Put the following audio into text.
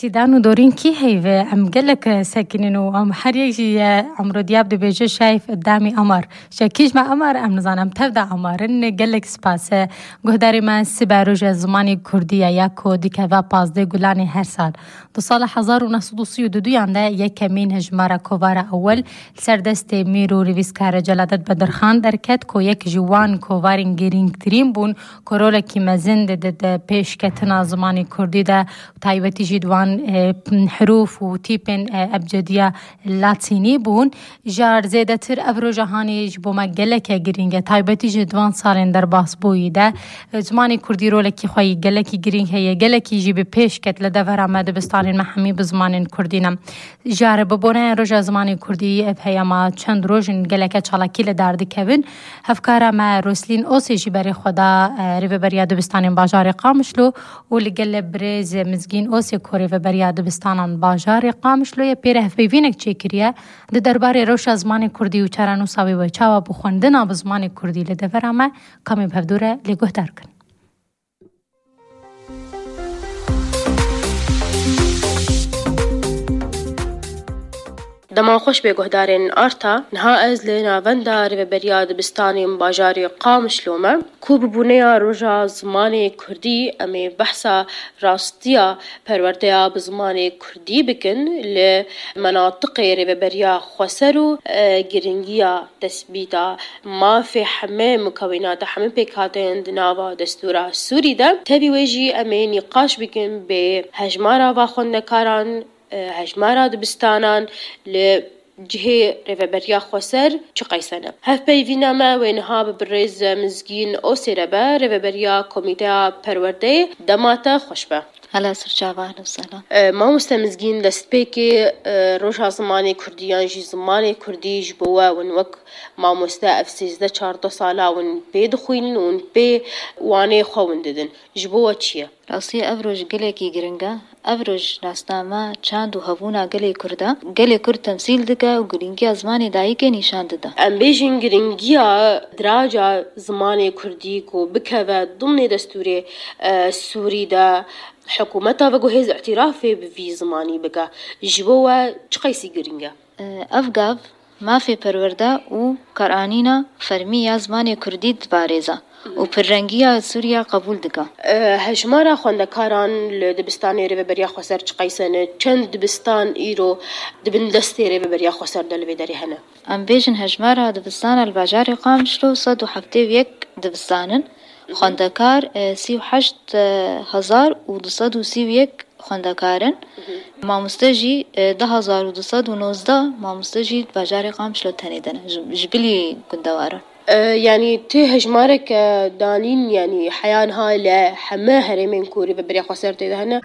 سيدان ودورين كي هيفا عم قالك ساكنين وعم حريجي عمرو دياب دو بيجي شايف قدامي قمر شاكيش مع قمر ام نزانم تبدا قمر ان قالك سپاس گهداری ما سباروج زمانی کردیه یاکو دیکوا 15 گلانی هر سال دو سال 1932 یانده یک کمین هجمارا کووارا اول سردست میرو ریویسکار جلادت بدرخان درکت کو یک جوان کووارین گرینگ ترین بون کرولا کی مزند د پیش کتنا زمانی کردی ده تایبتی جدوان حروف و تیپن ابجدیه لاتینی بون جار زیده تر افرو جهانی جبو ما گلک گرینگ تایبتی جدوان سالن در باس بویده زمانی کردی رو لکی خواهی گلکی گرینگ هیه گلکی جی به پیش کت لدفر آمده بستان محمی بزمان کردینم جار ببونه روژ زمانی کردی افهیا ما چند روژن گلک چالاکی لدردی کبن هفکارا ما روسلین اوسی جی بری خدا ریو بریاد بستان باجار قامشلو و لگل بریز مزگین اوسی کوری و بریاد بستان باجار قامشلو یا پیره هفبیوینک چی کریه ده درباره روش زمانی کردی و چرانو ساوی و چاوا بخوندنا بزمان کردی لدفر آمه کمی بفدوره لگوه در کن. دما خوش به گهدارین آرتا نها از لینا وندار و بریاد بستانیم باجاری قامشلومه کوب بونیا روژا زمانی کردی امی بحثا راستیا پرورده بزمانی کردی بکن لمناطق و بریا خسرو گرنگیا تثبیتا ما في همه مكونات همه پیکاتین دناوا دستورا سوری ده تبی ویجی امی نقاش بکن به هجمارا و خوندکاران هجمارا دبستانان لجهه رفبريا خسر چه قيسنه هف بيوينا ما وينها ببرز مزگين او سيربا رفبريا كوميتيا پرورده دماتا خوشبه هلا سرچاوان وسلام ما مستمزگين دست بيكي روشا زماني كرديان جي زماني كردي جبوا ونوك ما مستأف 13 سالا ون بيد خوين ون بي واني خوون ددن جبوا چيه راسي افروج گلکی گرنگا افروج ناسنامه چند و هفونا گلی کرده گلی کرد تمثیل دکه و گرنگی زمانی دایی که نشان داده ام بیشین گرنگیا دراجا زمانی کردی کو بکوه ضمن دستور سوری ده حکومتا و جهاز اعترافي بفي زماني بقى جبوا چقيسي گرنگا افگاف ما في پرورده و قرآنینا فرمی زمانی کردی دباريزا و پررنگیا سوریا قبول دکا هجمارا خوندکاران لدبستان ریو بریا خسر چقیسنه چند دبستان ایرو دبن دستی ریو بریا خسر دلوی داری هنه ام بیشن هجمارا دبستان الباجار قامشلو 171 دبستانن خوندکار 38,231 خوندکارن مامستجی 10,219 مامستجی باجار قامشلو تنیدن جبلی گندوارن يعني تي هجمارك دانين يعني حيان هاي لحما هرمين كوري ببريا خسرت هنا